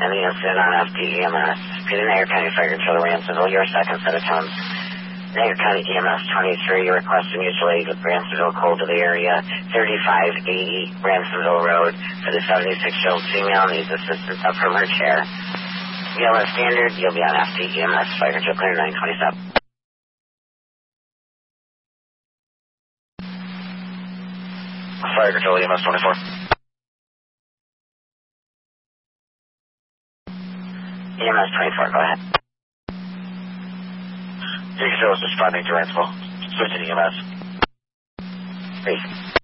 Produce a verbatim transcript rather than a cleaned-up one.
Any incident on F D E M S. Peter Nader County Fire Controller Ransomville, your second set of tones. Nader County E M S twenty-three, you request mutual aid with Ransomville Cold to the area. thirty-five eighty Ransomville Road for the seventy-six-year-old female needs assistance up from her chair. Yellow standard, you'll be on F D E M S, Fire Control Clear nine twenty-seven. Fire Control E M S twenty-four. E M S twenty-four, go ahead. Control is responding to Ransomville. Switch to E M S. Peace.